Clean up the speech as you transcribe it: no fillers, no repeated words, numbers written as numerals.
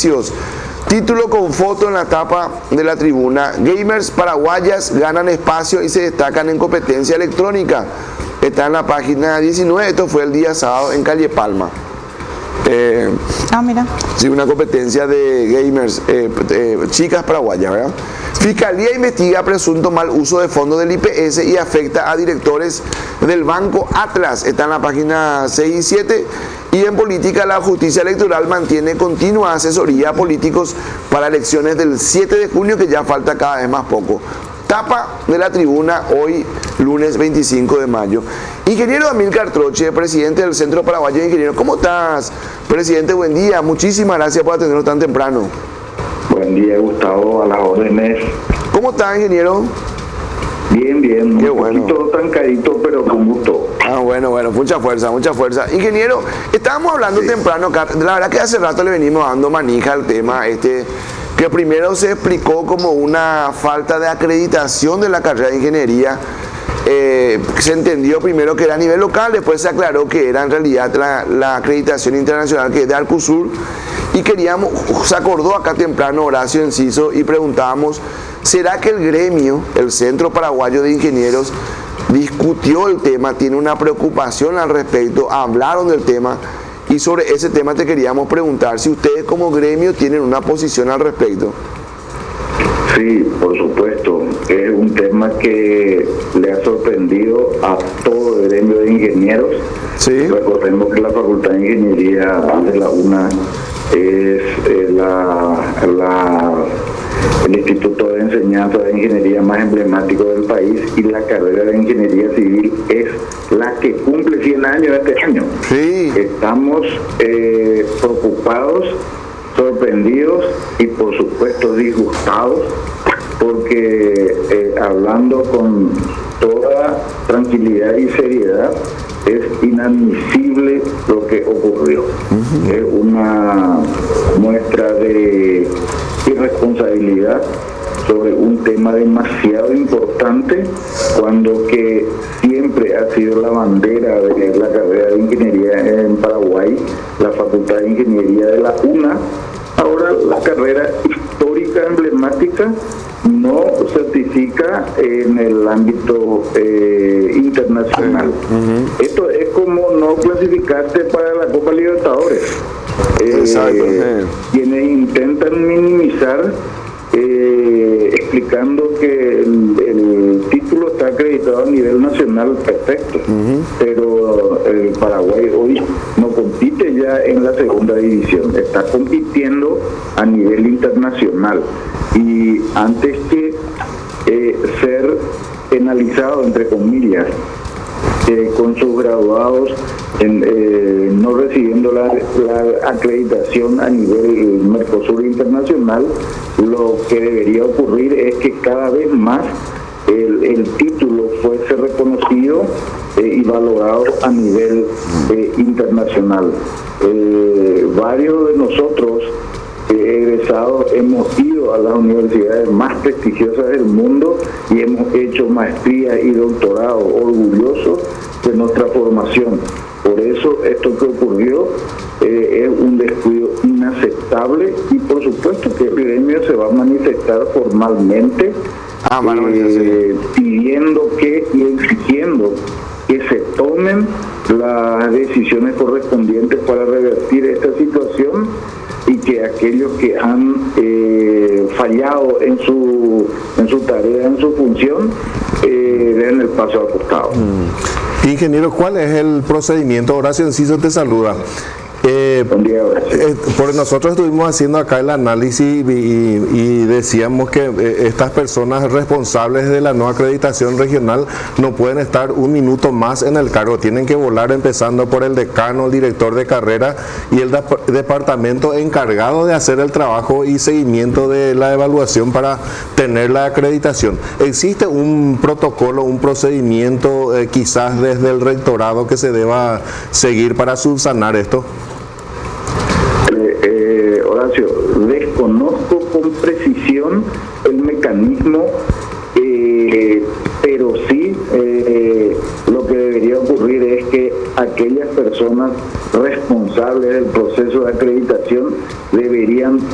precios. Título con foto en la tapa de la tribuna. Gamers paraguayas ganan espacio y se destacan en competencia electrónica. Está en la página 19. Esto fue el día sábado en Calle Palma. Mira. Sí, una competencia de gamers, chicas paraguayas, ¿verdad? Fiscalía investiga presunto mal uso de fondos del IPS y afecta a directores del Banco Atlas. Está en la página 6 y 7. Y en política, la justicia electoral mantiene continua asesoría a políticos para elecciones del 7 de junio, que ya falta cada vez más poco. Tapa de la tribuna hoy, lunes 25 de mayo. Ingeniero Amílcar Troche, presidente del Centro Paraguayo de Ingenieros. ¿Cómo estás, presidente? Buen día. Muchísimas gracias por atendernos tan temprano. Buen día, Gustavo, a las órdenes. ¿Cómo está, ingeniero? Bien, bien. Qué un bueno. poquito trancadito, pero con gusto. Bueno, mucha fuerza, mucha fuerza. Ingeniero, estábamos hablando temprano acá. La verdad que hace rato le venimos dando manija al tema que primero se explicó como una falta de acreditación de la carrera de ingeniería. Se entendió primero que era a nivel local, después se aclaró que era en realidad la acreditación internacional, que es de Arcusur. Y se acordó acá temprano Horacio Enciso y preguntábamos, ¿será que el gremio, el Centro Paraguayo de Ingenieros, discutió el tema, tiene una preocupación al respecto, hablaron del tema? Y sobre ese tema te queríamos preguntar si ustedes como gremio tienen una posición al respecto. Sí, por supuesto. Es un tema que le ha sorprendido a todo el gremio de ingenieros. Sí. Recordemos que la Facultad de Ingeniería de la UNA es el instituto de enseñanza de ingeniería más emblemático del país, y la carrera de ingeniería civil es la que cumple 100 años este año. Sí. Estamos preocupados, sorprendidos y por supuesto disgustados, porque hablando con toda tranquilidad y seriedad, es inadmisible lo que ocurrió. Es una muestra de irresponsabilidad sobre un tema demasiado importante, cuando que siempre ha sido la bandera de la carrera de ingeniería en Paraguay, la Facultad de Ingeniería de la UNA. Ahora la carrera histórica emblemática no certifica en el ámbito internacional. Esto es como no clasificarte para la Copa Libertadores. Quienes intentan minimizar explicando que el título está acreditado a nivel nacional, perfecto, pero el Paraguay hoy no compite ya en la segunda división, está compitiendo a nivel internacional, y antes que ser penalizado, entre comillas, con sus graduados no recibiendo la acreditación a nivel Mercosur internacional, lo que debería ocurrir es que cada vez más el título fuese reconocido y valorado a nivel internacional. Varios de nosotros egresados hemos ido a las universidades más prestigiosas del mundo y hemos hecho maestría y doctorado orgullosos de nuestra formación. Por eso esto que ocurrió es un descuido inaceptable, y por supuesto que el gremio se va a manifestar formalmente pidiendo y exigiendo que se tomen las decisiones correspondientes para revertir esta situación, y que aquellos que han fallado en su tarea, en su función, den el paso al costado. Ingeniero, ¿cuál es el procedimiento? Horacio Enciso te saluda. Buen día, Horacio. Porque nosotros estuvimos haciendo acá el análisis y decíamos que estas personas responsables de la no acreditación regional no pueden estar un minuto más en el cargo, tienen que volar, empezando por el decano, el director de carrera y el departamento encargado de hacer el trabajo y seguimiento de la evaluación para tener la acreditación. ¿Existe un protocolo, un procedimiento quizás desde el rectorado que se deba seguir para subsanar esto? Horacio, desconozco con precisión el mecanismo, pero sí lo que debería ocurrir es que aquellas personas responsables del proceso de acreditación deberían